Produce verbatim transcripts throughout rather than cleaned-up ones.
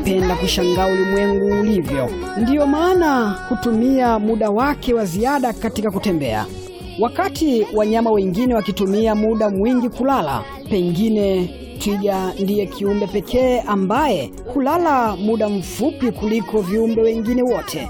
anapenda kushangaa ulimwengu ulivyo. Ndiyo maana hutumia muda wake wa ziada katika kutembea. Wakati wanyama wengine wakitumia muda mwingi kulala, pengine twiga ndiye kiumbe pekee ambaye hulala muda mfupi kuliko viumbe wengine wote.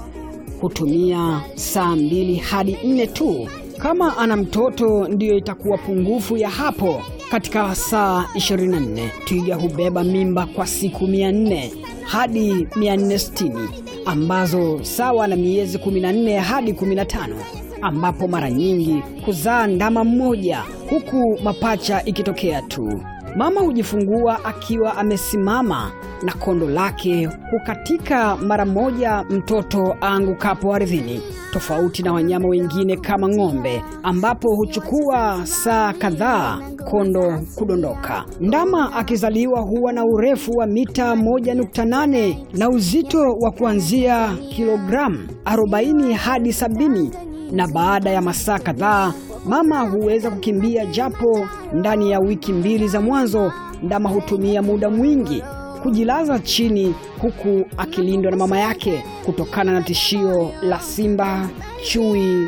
Hutumia saa mbili hadi nne tu. Kama ana mtoto ndiyo itakuwa pungufu ya hapo. Katika saa ishirini na nne, twiga hubeba mimba kwa siku mia nne hadi mia nne sitini, ambazo sawa na miezi kumi na nne hadi kumi na tano, ambapo mara nyingi huzaa ndama mmoja huku mapacha ikitokea tu. Mama hujifungua akiwa amesimama na kondo lake hukatika mara moja mtoto aangukapo ardhini, tofauti na wanyama wengine kama ng'ombe ambapo huchukua saa kadhaa kondo kudondoka. Ndama akizaliwa huwa na urefu wa mita moja nukta nane na uzito wa kuanzia kilogramu arobaini hadi sabini, na baada ya masaa kadhaa mama huweza kukimbia, japo ndani ya wiki mbili za mwanzo ndama hutumia muda mwingi kujilaza chini huku akilindwa na mama yake kutokana na tishio la simba, chui,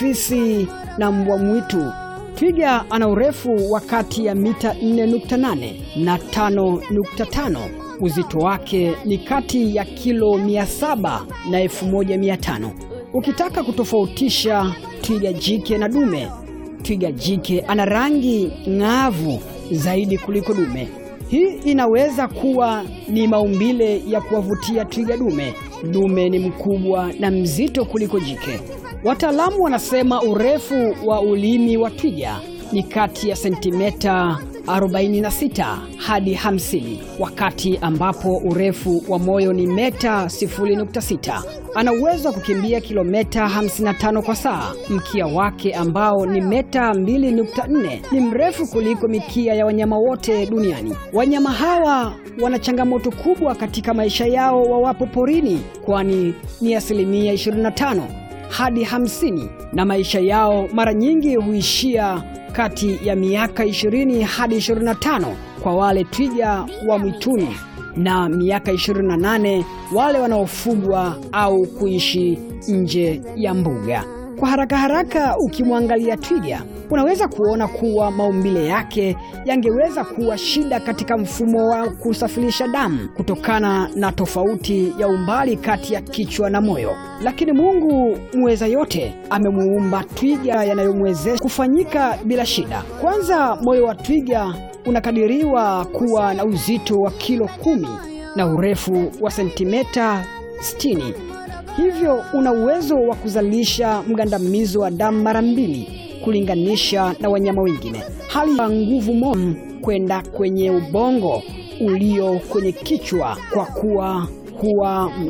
fisi na mbwa mwitu. Twiga ana urefu wa kati ya mita nne nukta nane na tano nukta tano. Uzito wake ni kati ya kilo mia saba na elfu moja mia tano. Ukitaka kutofautisha twiga jike na dume, twiga jike ana rangi ng'avu zaidi kuliko dume. Hii inaweza kuwa ni maumbile ya kuwavutia twiga dume. Dume ni mkubwa na mzito kuliko jike. Wataalamu wanasema urefu wa ulimi wa twiga ni kati ya sentimeta arobaini na sita hadi hamsini, wakati ambapo urefu wa moyo ni meta sifuri nukta sita. Ana uwezo wa kukimbia kilomita hamsini na tano kwa saa. Mkia wake ambao ni meta mbili nukta nne ni mrefu kuliko mikia ya wanyama wote duniani. Wanyama hawa wana changamoto kubwa katika maisha yao wawapo porini, kwani ni asilimia ishirini na tano hadi hamsini, na maisha yao mara nyingi huishia kati ya miaka ishirini hadi ishirini na tano kwa wale twiga wa mwituni na miaka ishirini na nane wale wanaofugwa au kuishi nje ya mbuga. Kwa haraka haraka ukimwangalia twiga, unaweza kuona kuwa maumbile yake yangeweza kuwa shida katika mfumo wa kusafirisha damu kutokana na tofauti ya umbali kati ya kichwa na moyo. Lakini Mungu muweza yote amemuumba twiga yanayomwezesha kufanyika bila shida. Kwanza, moyo wa twiga unakadiriwa kuwa na uzito wa kilo kumi na urefu wa sentimeta sitini. Hivyo una uwezo wa kuzalisha mgandamizo wa damu mara mbili kulinganisha na wanyama wengine. Hali ya nguvu moja kwenda kwenye ubongo ulio kwenye kichwa, kwa kuwa huwa